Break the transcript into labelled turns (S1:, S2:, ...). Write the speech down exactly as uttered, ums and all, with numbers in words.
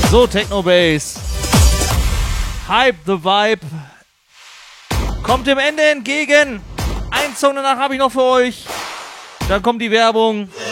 S1: So, Techno Bass. Hype the Vibe. Kommt dem Ende entgegen. Ein Song danach habe ich noch für euch. Dann kommt die Werbung.